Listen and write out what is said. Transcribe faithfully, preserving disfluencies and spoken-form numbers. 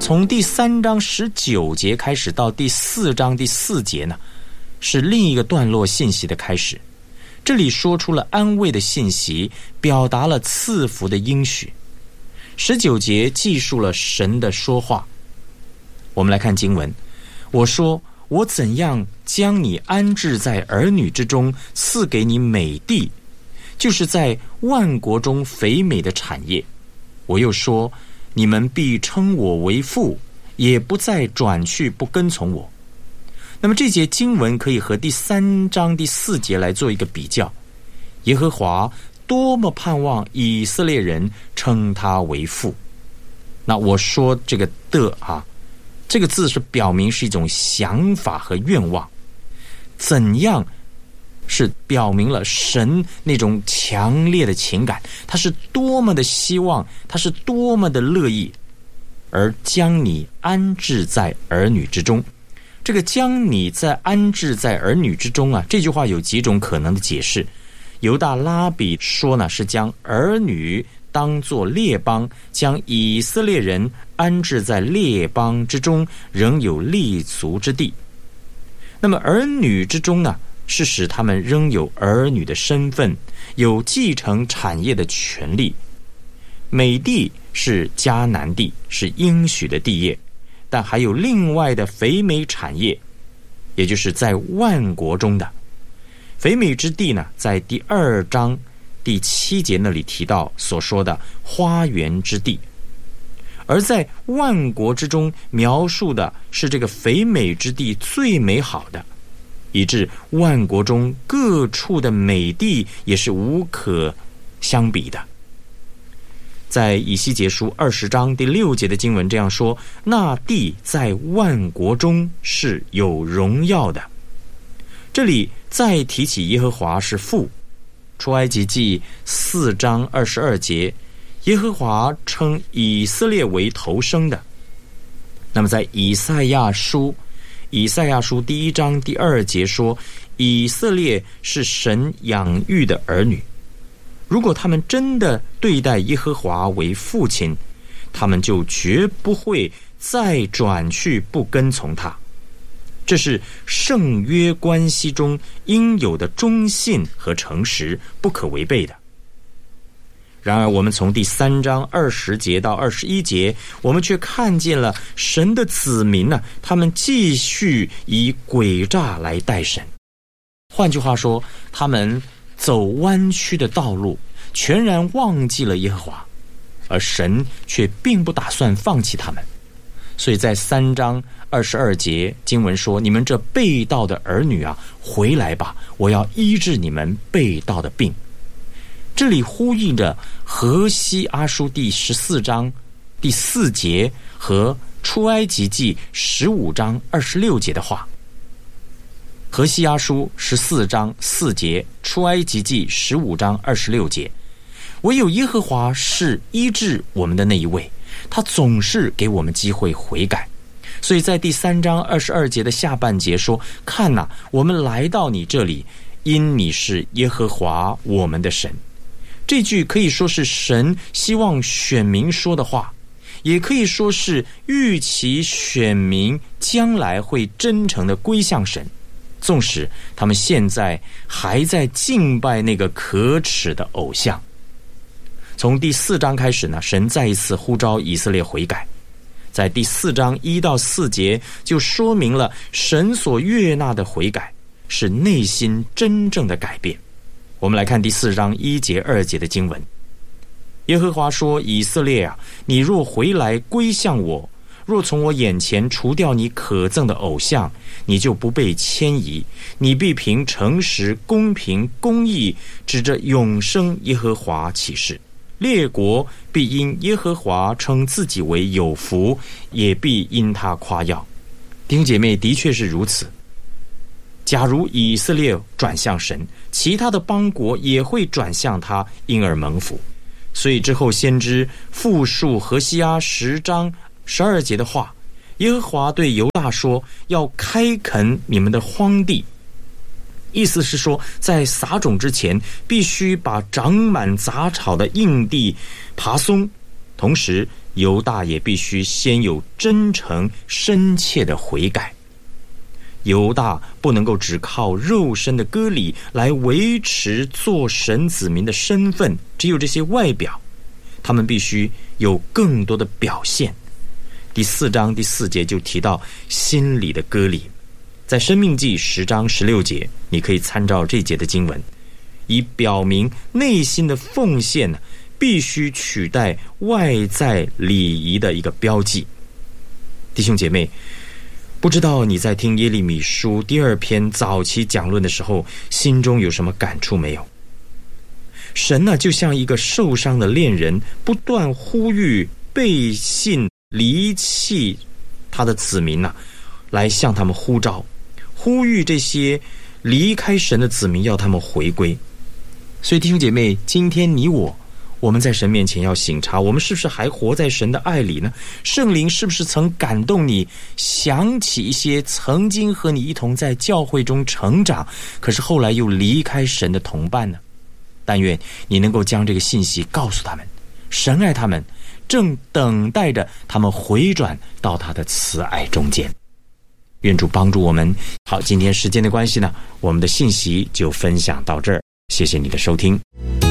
从第三章十九节开始到第四章第四节呢，是另一个段落信息的开始。这里说出了安慰的信息，表达了赐福的应许。十九节记述了神的说话。我们来看经文，我说，我怎样将你安置在儿女之中，赐给你美地，就是在万国中肥美的产业。我又说，你们必称我为父，也不再转去不跟从我。那么这节经文可以和第三章第四节来做一个比较。耶和华多么盼望以色列人称他为父。那我说这个的啊，这个字是表明是一种想法和愿望。怎样是表明了神那种强烈的情感，他是多么的希望，他是多么的乐意，而将你安置在儿女之中。这个将你在安置在儿女之中啊，这句话有几种可能的解释。犹大拉比说呢，是将儿女当作列邦，将以色列人安置在列邦之中，仍有立足之地。那么儿女之中呢，是使他们仍有儿女的身份，有继承产业的权利。美地是迦南地，是应许的地业，但还有另外的肥美产业，也就是在万国中的肥美之地呢，在第二章第七节那里提到所说的花园之地。而在万国之中描述的是这个肥美之地最美好的，以致万国中各处的美地也是无可相比的。在以西结书二十章第六节的经文这样说，那地在万国中是有荣耀的。这里再提起耶和华是父。出埃及记四章二十二节，耶和华称以色列为头生的。那么在以赛亚书以赛亚书第一章第二节说，以色列是神养育的儿女。如果他们真的对待耶和华为父亲，他们就绝不会再转去不跟从他。这是圣约关系中应有的忠信和诚实，不可违背的。然而我们从第三章二十节到二十一节，我们却看见了神的子民呢、啊，他们继续以诡诈来待神。换句话说，他们走弯曲的道路，全然忘记了耶和华，而神却并不打算放弃他们。所以在三章二十二节经文说，你们这背道的儿女啊，回来吧，我要医治你们背道的病。这里呼应着何西阿书第十四章第四节和出埃及记十五章二十六节的话。何西阿书十四章四节，出埃及记十五章二十六节，唯有耶和华是医治我们的那一位，他总是给我们机会悔改。所以在第三章二十二节的下半节说，看哪、啊，我们来到你这里，因你是耶和华我们的神。这句可以说是神希望选民说的话，也可以说是预期选民将来会真诚地归向神，纵使他们现在还在敬拜那个可耻的偶像。从第四章开始呢，神再一次呼召以色列悔改。在第四章一到四节就说明了神所悦纳的悔改是内心真正的改变。我们来看第四章一节二节的经文。耶和华说，以色列啊，你若回来归向我，若从我眼前除掉你可憎的偶像，你就不被迁移，你必凭诚实公平公义指着永生耶和华起誓。列国必因耶和华称自己为有福，也必因他夸耀。弟兄姐妹，的确是如此。假如以色列转向神，其他的邦国也会转向他，因而蒙福。所以之后先知复述何西阿十章十二节的话，耶和华对犹大说，要开垦你们的荒地。意思是说，在撒种之前必须把长满杂草的硬地爬松，同时犹大也必须先有真诚深切的悔改。犹大不能够只靠肉身的割礼来维持做神子民的身份，只有这些外表，他们必须有更多的表现。第四章第四节就提到心里的割礼，在申命记十章十六节，你可以参照这节的经文，以表明内心的奉献呢，必须取代外在礼仪的一个标记。弟兄姐妹，不知道你在听耶利米书第二篇早期讲论的时候，心中有什么感触没有？神呢，就像一个受伤的恋人，不断呼吁背信离弃他的子民啊，来向他们呼召，呼吁这些离开神的子民要他们回归。所以弟兄姐妹，今天你我我们在神面前要省察，我们是不是还活在神的爱里呢？圣灵是不是曾感动你，想起一些曾经和你一同在教会中成长，可是后来又离开神的同伴呢？但愿你能够将这个信息告诉他们，神爱他们，正等待着他们回转到他的慈爱中间。愿主帮助我们。好，今天时间的关系呢，我们的信息就分享到这儿，谢谢你的收听。